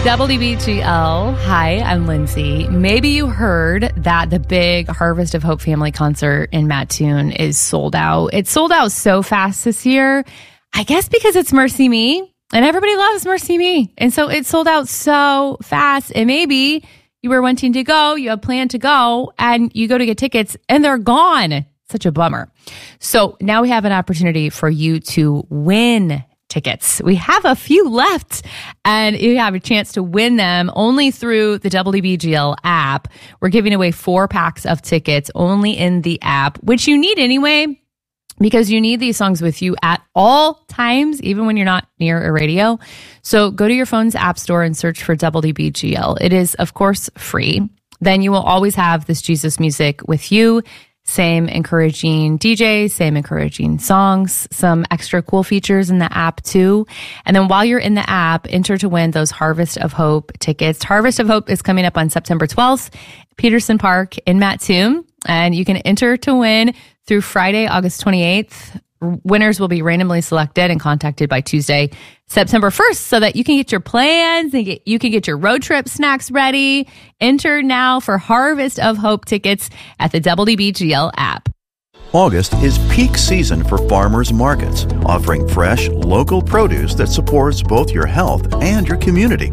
WBGL. Hi, I'm Lindsay. Maybe you heard that the big Harvest of Hope family concert in Mattoon is sold out. It sold out so fast this year, I guess because it's Mercy Me, and everybody loves Mercy Me. And so it sold out so fast. And maybe you were wanting to go, you have planned to go, and you go to get tickets, and they're gone. Such a bummer. So now we have an opportunity for you to win tickets. We have a few left, and you have a chance to win them only through the WBGL app. We're giving away 4 packs of tickets only in the app, which you need anyway, because you need these songs with you at all times, even when you're not near a radio. So go to your phone's app store and search for WBGL. It is, of course, free. Then you will always have this Jesus music with you. Same encouraging DJs, same encouraging songs, some extra cool features in the app too. And then while you're in the app, enter to win those Harvest of Hope tickets. Harvest of Hope is coming up on September 12th, Peterson Park in Mattoon. And you can enter to win through Friday, August 28th. Winners will be randomly selected and contacted by Tuesday, September 1st, so that you can get your plans and you can get your road trip snacks ready. Enter now for Harvest of Hope tickets at the WBGL app. August is peak season for farmers markets, offering fresh, local produce that supports both your health and your community.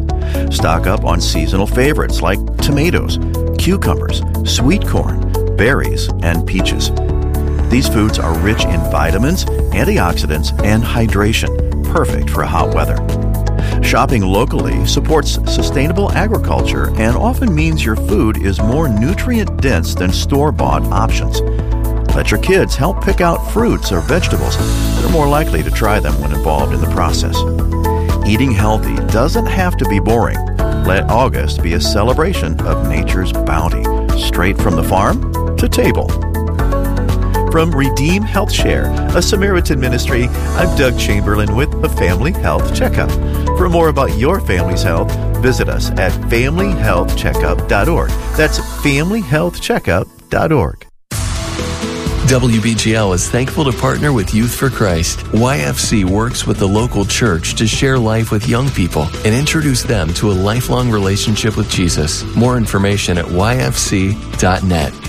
Stock up on seasonal favorites like tomatoes, cucumbers, sweet corn, berries, and peaches. These foods are rich in vitamins, antioxidants, and hydration, perfect for hot weather. Shopping locally supports sustainable agriculture and often means your food is more nutrient-dense than store-bought options. Let your kids help pick out fruits or vegetables. They're more likely to try them when involved in the process. Eating healthy doesn't have to be boring. Let August be a celebration of nature's bounty, straight from the farm to table. From Redeem Health Share, a Samaritan ministry, I'm Doug Chamberlain with a Family Health Checkup. For more about your family's health, visit us at familyhealthcheckup.org. That's familyhealthcheckup.org. WBGL is thankful to partner with Youth for Christ. YFC works with the local church to share life with young people and introduce them to a lifelong relationship with Jesus. More information at yfc.net.